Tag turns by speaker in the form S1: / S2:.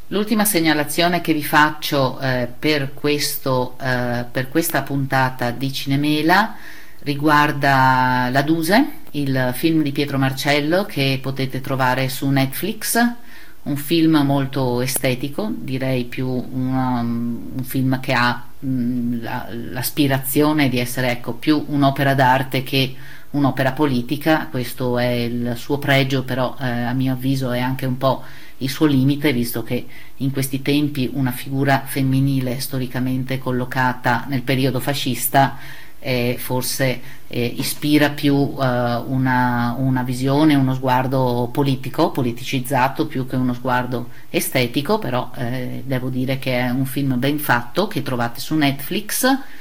S1: L'ultima segnalazione che vi faccio per questa puntata di Cinemela riguarda La Duse, il film di Pietro Marcello che potete trovare su Netflix, un film molto estetico, direi più un film che ha l'aspirazione di essere, ecco, più un'opera d'arte che un'opera politica. Questo è il suo pregio, però a mio avviso è anche un po' il suo limite, visto che in questi tempi una figura femminile storicamente collocata nel periodo fascista forse ispira più una visione, uno sguardo politico, politicizzato più che uno sguardo estetico, però devo dire che è un film ben fatto che trovate su Netflix